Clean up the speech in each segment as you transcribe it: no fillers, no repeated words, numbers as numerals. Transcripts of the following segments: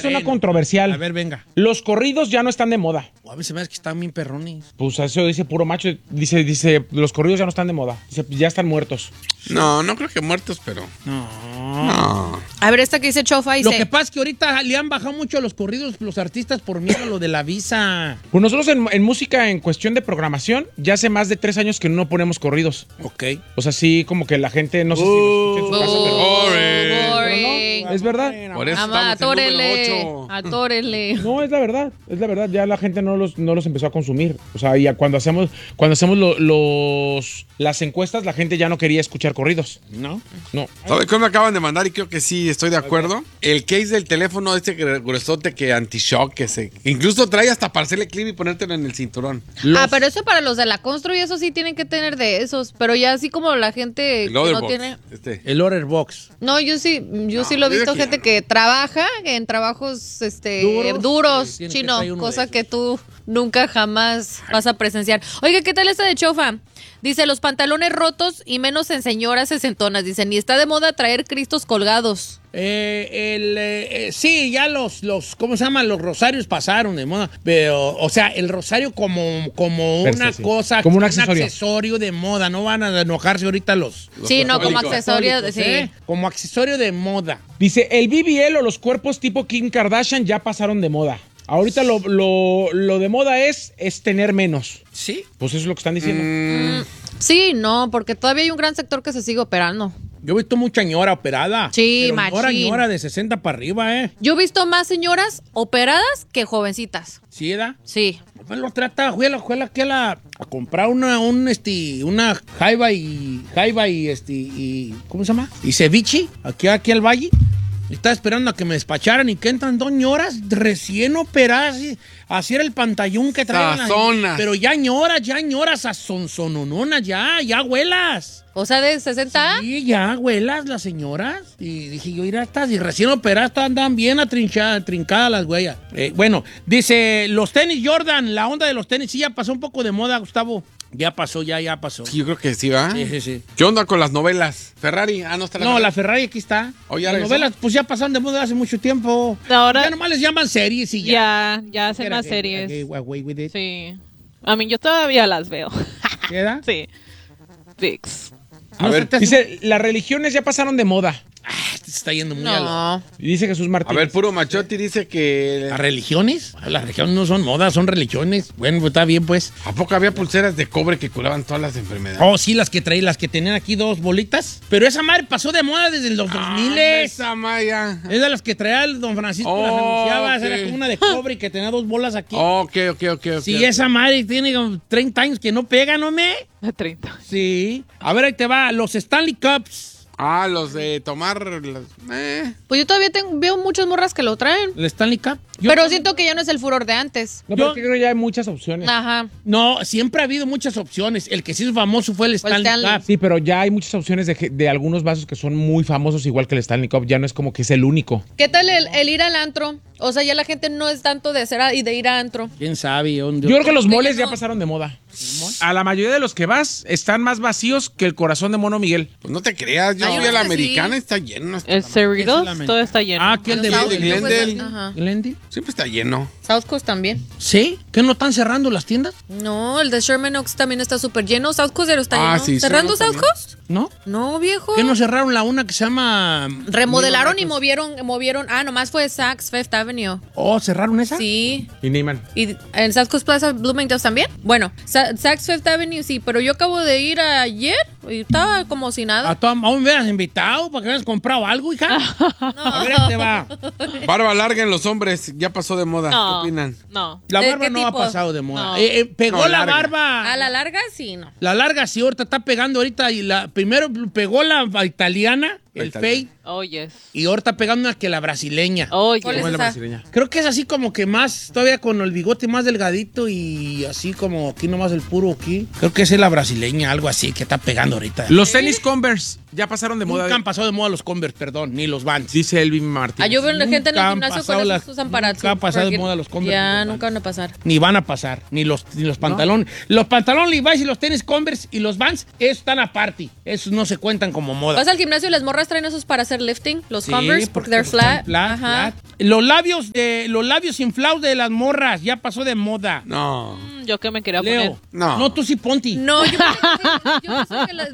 es una controversial. A ver, venga. Los corridos ya no están de moda. A veces me hace que están bien perrones. Pues eso dice puro macho. Dice, los corridos ya no están de moda. Dice, ya están muertos. No creo que muertos, pero... No. A ver, esta que dice Chofa dice... Lo que pasa es que ahorita le han bajado mucho los corridos los artistas por miedo a lo de la visa. Pues nosotros en música, en cuestión de programación, ya hace más de 3 años que no ponemos corridos. Ok. O sea, sí, como que la gente, no sé si lo escucha en su casa, pero... Boring. Es verdad. Por eso Amá, estamos en atórele. número 8. Atórele. No, es la verdad. Ya la gente no los empezó a consumir. O sea, ya cuando hacemos las encuestas, la gente ya no quería escuchar corridos. ¿No? No. ¿Sabes qué me acaban de mandar? Y creo que sí, estoy de acuerdo. El case del teléfono este gruesote que anti-shock, que incluso trae hasta para hacerle clip y ponértelo en el cinturón. Pero eso para los de la Constru y eso sí tienen que tener de esos. Pero ya así como la gente El que no Otherbox. tiene... El Order Box. No, yo sí lo he visto, gente que trabaja en trabajos duros, Sí, tiene que chino, traer uno cosa de esos. que tú nunca jamás vas a presenciar. Oiga, ¿qué tal esta de Chofa? Dice, los pantalones rotos y menos en señoras sesentonas. Dice, ni está de moda traer cristos colgados. Sí, ya los ¿cómo se llama? Los rosarios pasaron de moda. Pero, o sea, el rosario como Per una se, sí. cosa, Como un accesorio. de moda. No van a enojarse ahorita los Sí, no, como católicos. accesorio. católicos, Sí. ¿eh? Como accesorio de moda. Dice, el BBL o los cuerpos tipo Kim Kardashian ya pasaron de moda. Ahorita lo de moda es tener menos. Sí. Pues eso es lo que están diciendo. Sí, no, porque todavía hay un gran sector que se sigue operando. Yo he visto mucha ñora operada. Sí, pero machín. ñora de 60 para arriba, ¿eh? Yo he visto más señoras operadas que jovencitas. ¿Sí, edad? Sí. Pues lo trata, fue a comprar una jaiba y ¿cómo se llama? Y ceviche, aquí al valle. Estaba esperando a que me despacharan y que entran 2 ñoras recién operadas. Así era el pantallón que traían. Sazonas. Pero ya ñoras a sonsonononas, ya abuelas. O sea, de 60. Sí, ya abuelas las señoras. Y dije yo, mira, estas y recién operadas andan bien trincadas las huellas. Bueno, dice, los tenis Jordan, la onda de los tenis, sí ya pasó un poco de moda, Gustavo. Ya pasó. Sí, yo creo que sí, ¿va? Sí. ¿Qué onda con las novelas? ¿Ferrari? No está No, la Ferrari aquí está. Oh, ya las regresó. novelas pues ya pasaron de moda hace mucho tiempo. Ahora Ya nomás les llaman series y ya. ya hacen más series. Away with it. Sí. A mí yo todavía las veo. ¿Queda? Sí. Vix. A ver, Dice, las religiones ya pasaron de moda. Se está yendo muy a lo- No. Y dice Jesús a Martínez. ver, puro machote dice que... ¿Las religiones? Las religiones no son modas, son religiones. Bueno, pues está bien, pues. ¿A poco había pulseras de cobre que curaban todas las enfermedades? Oh, sí, las que tenían aquí 2 bolitas. Pero esa madre pasó de moda desde los 2000. Esa Maya. Es de las que traía el don Francisco, las anunciaba. ok. Era como una de cobre que tenía 2 bolas aquí. Ok. Sí, esa madre tiene como 30 años que no pega, ¿no me? De 30. Sí. A ver, ahí te va. Los Stanley Cups. Los de tomar... Pues yo todavía veo muchas morras que lo traen. El Stanley Cup. Pero siento que ya no es el furor de antes. No, pero es que creo que ya hay muchas opciones. Ajá. No, siempre ha habido muchas opciones. El que sí es famoso fue el Stanley Stanley. Cup. Sí, pero ya hay muchas opciones de algunos vasos que son muy famosos, igual que el Stanley Cup. Ya no es como que es el único. ¿Qué tal el ir al antro? O sea, ya la gente no es tanto de hacer y de ir a antro. ¿Quién sabe? Yo creo que los moles no. ya pasaron de moda. A la mayoría de los que vas están más vacíos que el corazón de Mono Miguel. Pues no te creas, yo Hay fui a unos la que americana, sí. está lleno. El Cerritos, todo está lleno. Ah, ¿quién de South- Glendale. Ajá. Glendale? Siempre está lleno. South Coast también. ¿Sí? ¿Que no están cerrando las tiendas? No, el de Sherman Oaks también está súper lleno. South Coast está Ah, lleno. sí, ¿Cerrando Sherman South también. Coast? ¿No? No, viejo. ¿Que no cerraron la una que se llama... Remodelaron y movieron. Ah, nomás fue Saks Fifth Avenue. Oh, ¿cerraron esa? Sí. Y Neyman. ¿Y en South Coast Plaza Bloomingdale's también? Bueno, Saks Fifth Avenue sí, pero yo acabo de ir ayer y estaba como si nada. Aún me hubieras invitado para que hubieras comprado algo, hija. A ver, ahí te va. Barba larga en los hombres, ya pasó de moda. No. ¿Qué opinan? No. La ¿De barba qué no ha tipo? pasado de moda. No. Pegó No, la larga. barba. A la larga sí, no. La larga sí, ahorita está pegando ahorita. Y primero pegó la italiana, el italiana. fade. Oh, yes. Y ahorita está pegando una que la brasileña. Oh, yes. ¿Cuál ¿Cómo es la esa? brasileña? Creo que es así como que más, todavía con el bigote más delgadito y así como aquí nomás el puro aquí. Creo que esa es la brasileña, algo así que está pegando ahorita. Los tenis Converse. Ya pasaron de moda. Nunca han pasado de moda los Converse, perdón, ni los Vans. Dice Elvin Martínez. Yo veo gente en el Nunca han gimnasio pasado con las- esos usan para... nunca han pasado de moda los Converse. Ya, nunca van a pasar. Ni van a pasar, ni los pantalones. Los pantalones Levi's y los tenis Converse y los Vans, esos están aparte. Esos no se cuentan como moda. Vas al gimnasio y las morras traen esos para hacer lifting, los Sí, Converse, porque they're flat. están flat, Ajá. flat. Los labios inflados de las morras, ya pasó de moda. No. Yo que me quería poner. Leo. No. Tú sí ponti. No, yo pienso que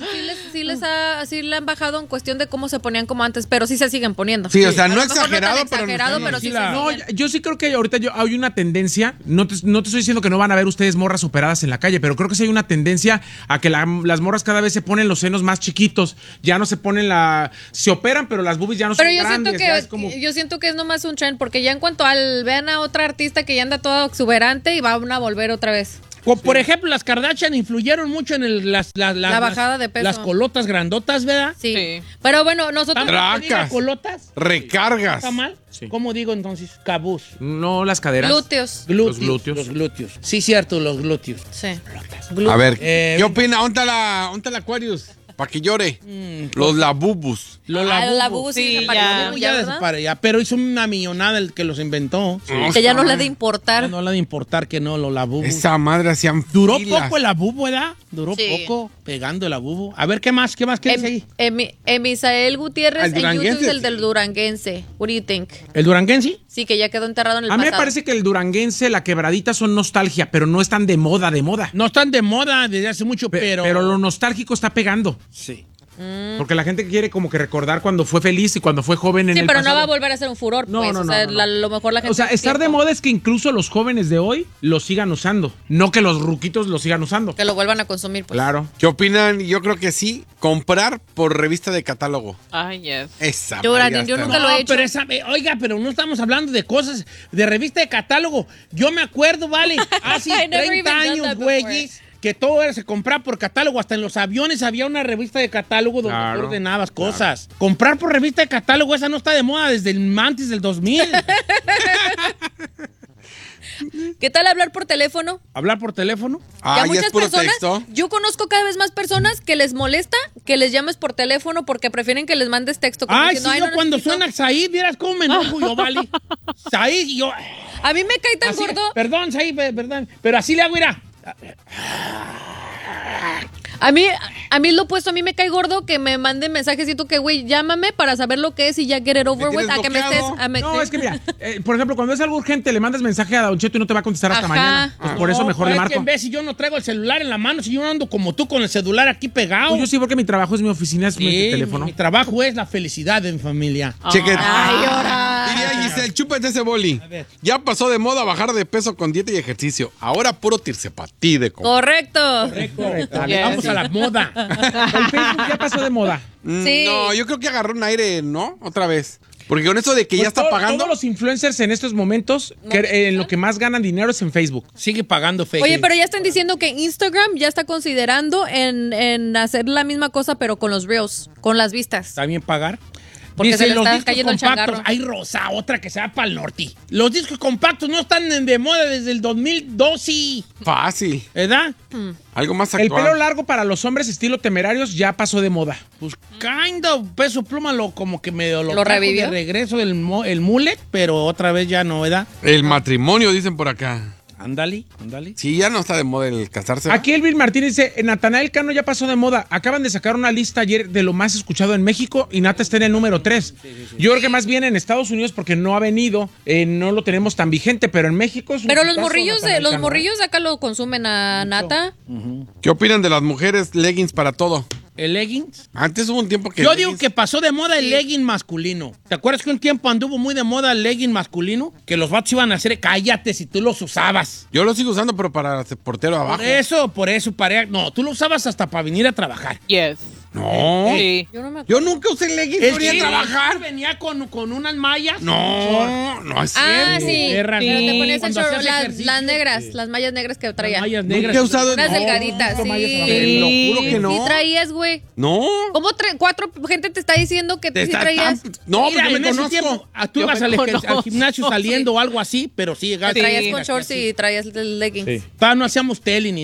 sí le han bajado en cuestión de cómo se ponían como antes, pero sí se siguen poniendo. Sí, o sea, A no lo mejor exagerado, tan pero exagerado, no, pero sí sí la- se No, siguen. yo sí creo que ahorita hay una tendencia, no te estoy diciendo que no van a ver ustedes morras operadas en la calle, pero creo que sí hay una tendencia a que las morras cada vez se ponen los senos más chiquitos, ya no se ponen se operan, pero las boobies ya no Pero son yo grandes. siento ya es como- yo siento que es nomás un trend, porque ya en cuanto vean a otra artista que ya anda toda exuberante y van a volver otra vez. Por ejemplo, las Kardashian influyeron mucho en la bajada de peso. Las colotas grandotas, ¿verdad? Sí. Sí. Pero bueno, nosotros... Tracas. ¿Se diga colotas? Recargas. ¿Está mal? Sí. ¿Cómo digo entonces? Cabuz. No las caderas. Glúteos. Glúteos. Los glúteos. Los glúteos. Sí, cierto, los glúteos. Sí. A ver, Eh, ¿qué opina? ¿Dónde está la Aquarius? Para que llore. pues, Los labubus. Los La labubus. bubu sí, Sí, desapareció, ya. Ya ¿verdad? desapareció, ya, pero hizo una millonada el que los inventó. Que ya no le ha de importar. No le ha de importar que no, los labubus. Esa madre hacían Duró filas. poco el labubu, ¿verdad? Duró Sí. poco pegando el labubu. A ver, ¿qué más quieres ahí? Emisael Gutiérrez Al en YouTube duranguense. es el del duranguense. What do you think? ¿El duranguense? Sí, que ya quedó enterrado en el A mí me pasado. parece que el duranguense, la quebradita son nostalgia, pero no están de moda. No están de moda desde hace mucho, pero... Pero lo nostálgico está pegando. Sí. Porque la gente quiere como que recordar cuando fue feliz y cuando fue joven en Sí, el pero pasado. no va a volver a ser un furor, No, pues. no, O sea, no, no. a lo mejor la gente... O sea, estar de tiempo moda es que incluso los jóvenes de hoy lo sigan usando. No que los ruquitos lo sigan usando. Que lo vuelvan a consumir, pues. Claro. ¿Qué opinan? Yo creo que sí. Comprar por revista de catálogo. Ay, yes. Esa. Yo, madre Brandon, yo está- nunca lo he hecho. Pero oiga, pero no estamos hablando de cosas de revista de catálogo. Yo me acuerdo, vale, hace I never 30 even done años, that before. güeyes, que todo se compraba por catálogo. Hasta en los aviones había una revista de catálogo donde Claro, tú ordenabas cosas. Comprar por revista de catálogo, esa no está de moda desde antes del 2000. ¿Qué tal hablar por teléfono? Hablar por teléfono. Ah, Ya ya es puro personas, texto. yo conozco cada vez más personas que les molesta que les llames por teléfono porque prefieren que les mandes texto. como Ay, sí, diciendo, yo no cuando necesito". suena Said, vieras cómo me enojo yo, vale. Said, y yo... A mí me cae tan así- gordo. Perdón, Said, perdón. Pero así le hago, mira. A mí lo opuesto, a mí me cae gordo que me manden mensajes y tú que, güey, llámame para saber lo que es y ya get it over ¿Me with. tienes A que me estés... bloqueado? No, es que mira, por ejemplo, cuando es algo urgente, le mandas mensaje a Don Cheto y no te va a contestar hasta Ajá. mañana. Pues por eso No, mejor le es que marco. en vez si yo no traigo el celular en la mano, si yo no ando como tú con el celular aquí pegado. Pues yo sí, porque mi trabajo es mi oficina, es mi Sí, teléfono. mi trabajo es la felicidad de mi familia. Cheque. Ay, ahora. Diría Giselle, chúpate ese boli. A ver. Ya pasó de moda bajar de peso con dieta y ejercicio. Ahora puro tirsepatí de comer. Correcto. Correcto. Yes. Vamos a la moda. El Facebook ya pasó de moda. Sí. No, yo creo que agarró un aire, ¿no? Otra vez. Porque con eso de que ya Pues está pagando. Todos los influencers en estos momentos, en lo que más ganan dinero es en Facebook. Sigue pagando Facebook. Oye, pero ya están diciendo que Instagram ya está considerando en hacer la misma cosa, pero con los reels, con las vistas. ¿También pagar? Porque se le los está discos cayendo el compactos. changarro. Hay Rosa, otra que se va para el norte. Los discos compactos no están de moda desde el 2012, Fácil. ¿verdad? Algo más El actual. pelo largo para los hombres estilo temerarios ya pasó de moda. Pues kind of, Peso Pluma como que medio ¿Lo trajo revivió? de regreso el mullet, pero otra vez ya no, ¿verdad? El matrimonio, dicen por acá. Ándale. Sí, ya no está de moda el casarse. Aquí Elvin Martínez dice, Natanael Cano ya pasó de moda. Acaban de sacar una lista ayer de lo más escuchado en México y Nata está en el número 3. Yo creo que más bien en Estados Unidos porque no ha venido, no lo tenemos tan vigente, pero en México es un Pero los hitazo, morrillos, Natanael los Cano. morrillos acá lo consumen a Nata. ¿Qué opinan de las mujeres leggings para todo? ¿El leggings? Antes hubo un tiempo que. Yo digo leggings- que pasó de moda el legging masculino. ¿Te acuerdas que un tiempo anduvo muy de moda el legging masculino? Que los vatos iban a hacer, cállate si tú los usabas. Yo lo sigo usando, pero para portero abajo. Por eso, no, tú lo usabas hasta para venir a trabajar. Yes. No. Sí. Yo no me acuerdo. Yo nunca usé leggings para ir a trabajar. Venía con unas mallas. No, no es Ah, cierto. sí. Perra, Pero te sí. ponías el Cuando short, hacías ejercicio. las negras, las mallas negras que traía. Mallas Nunca negras. he usado. Unas no, delgaditas, nunca mallas sí. abajo. Te lo juro que no. Sí traías, güey. No. ¿Cómo 4 gente te está diciendo que Te sí está traías? No, Mira, pero yo en me ese conozco. tiempo, tú Yo ibas me al conozco. gimnasio saliendo o algo así, pero sí Te llegaste. traías Sí. con shorts y traías el leggings. Sí. Todavía no hacíamos tele ni nada.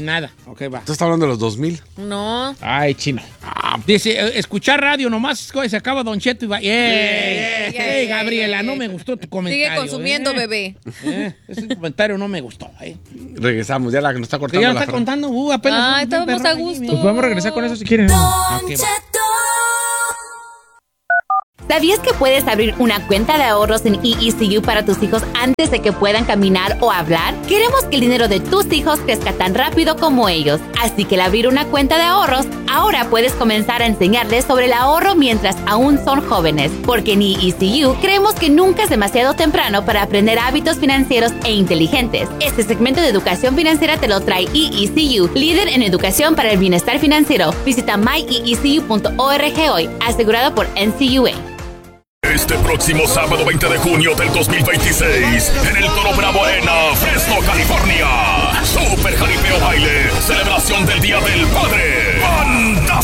Ok, va. Tú estás hablando de los 2000. No. Ay, chino. Dice, escuchar radio nomás, se acaba Don Cheto y va. ¡Ey, Gabriela! No me gustó tu comentario. Sigue consumiendo, bebé. Ese comentario no me gustó. Regresamos, ya la que nos está cortando. Ya la está contando, apenas. Ah, estábamos a gusto. Pues podemos regresar con eso si quieren. Okay, va. ¿Sabías que puedes abrir una cuenta de ahorros en EECU para tus hijos antes de que puedan caminar o hablar? Queremos que el dinero de tus hijos crezca tan rápido como ellos. Así que al abrir una cuenta de ahorros, ahora puedes comenzar a enseñarles sobre el ahorro mientras aún son jóvenes. Porque en EECU creemos que nunca es demasiado temprano para aprender hábitos financieros e inteligentes. Este segmento de educación financiera te lo trae EECU, líder en educación para el bienestar financiero. Visita myecu.org hoy, asegurado por NCUA. Este próximo sábado 20 de junio del 2026, en el Toro Bravo Arena, Fresno, California. Super Jaripeo Baile, celebración del Día del Padre. ¡Banda